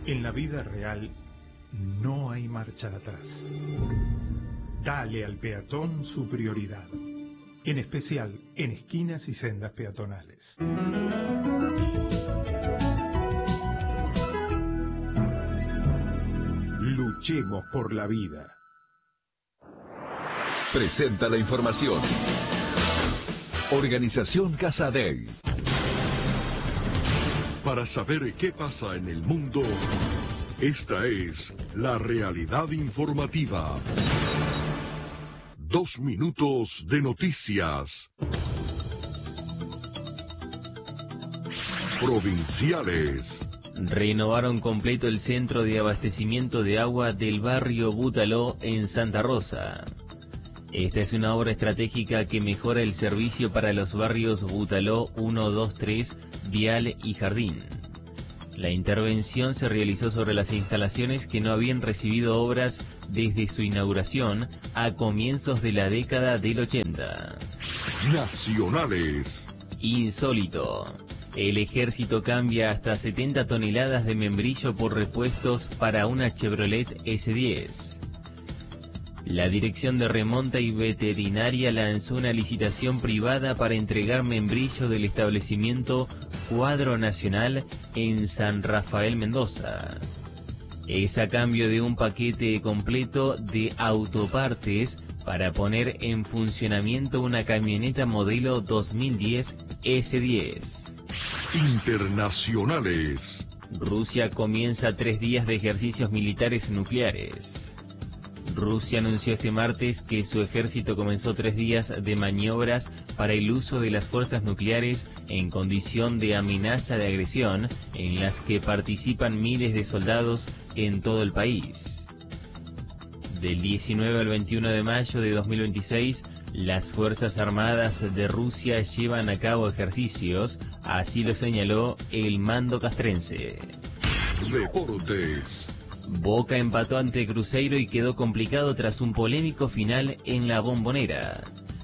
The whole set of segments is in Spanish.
En la vida real no hay marcha atrás. Dale al peatón su prioridad, en especial en esquinas y sendas peatonales. Luchemos por la vida. Presenta la información. Organización Casa Dei. Para saber qué pasa en el mundo, esta es la realidad informativa. 2 minutos de noticias. Provinciales. Renovaron completo el centro de abastecimiento de agua del barrio Bútalo en Santa Rosa. Esta es una obra estratégica que mejora el servicio para los barrios Bútalo 1, 2, 3, Vial y Jardín. La intervención se realizó sobre las instalaciones que no habían recibido obras desde su inauguración a comienzos de la década del 80. Nacionales. Insólito. El ejército cambia hasta 70 toneladas de membrillo por repuestos para una Chevrolet S10. La Dirección de Remonta y Veterinaria lanzó una licitación privada para entregar membrillo del establecimiento Cuadro Nacional en San Rafael, Mendoza. Es a cambio de un paquete completo de autopartes para poner en funcionamiento una camioneta modelo 2010 S10. Internacionales. Rusia comienza 3 días de ejercicios militares nucleares. Rusia anunció este martes que su ejército comenzó 3 días de maniobras para el uso de las fuerzas nucleares en condición de amenaza de agresión, en las que participan miles de soldados en todo el país. Del 19 al 21 de mayo de 2026, las Fuerzas Armadas de Rusia llevan a cabo ejercicios, así lo señaló el mando castrense. Deportes. Boca empató ante Cruzeiro y quedó complicado tras un polémico final en la Bombonera.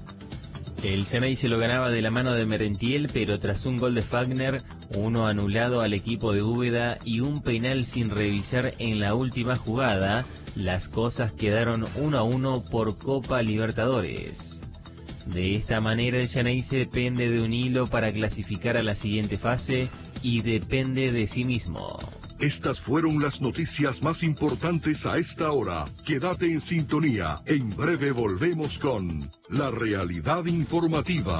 El Xeneize se lo ganaba de la mano de Merentiel, pero tras un gol de Fagner, uno anulado al equipo de Úbeda y un penal sin revisar en la última jugada, las cosas quedaron 1-1 por Copa Libertadores. De esta manera el Xeneize depende de un hilo para clasificar a la siguiente fase y depende de sí mismo. Estas fueron las noticias más importantes a esta hora. Quédate en sintonía. En breve volvemos con la realidad informativa.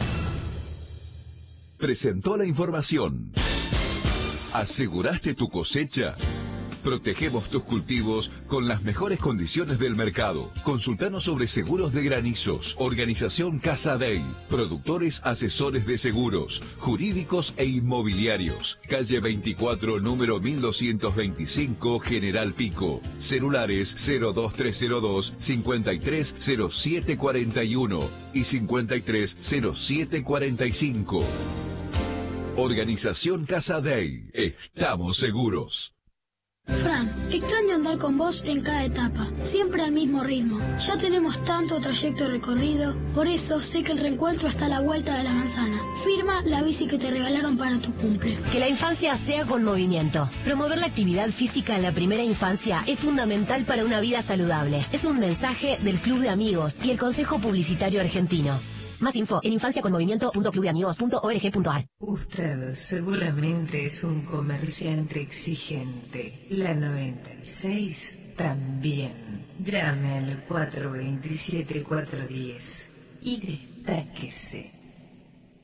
Presentó la información. ¿Aseguraste tu cosecha? Protegemos tus cultivos con las mejores condiciones del mercado. Consultanos sobre seguros de granizos. Organización Casa Dei. Productores asesores de seguros, jurídicos e inmobiliarios. Calle 24, número 1225, General Pico. Celulares 02302 530741 y 530745. Organización Casa Dei. Estamos seguros. Fran, extraño andar con vos en cada etapa, siempre al mismo ritmo. Ya tenemos tanto trayecto recorrido, por eso sé que el reencuentro está a la vuelta de la manzana. Firma la bici que te regalaron para tu cumple. Que la infancia sea con movimiento. Promover la actividad física en la primera infancia es fundamental para una vida saludable. Es un mensaje del Club de Amigos y el Consejo Publicitario Argentino. Más info en infanciaconmovimiento.clubdeamigos.org.ar. Usted seguramente es un comerciante exigente. La 96 también. Llame al 427-410 y destáquese.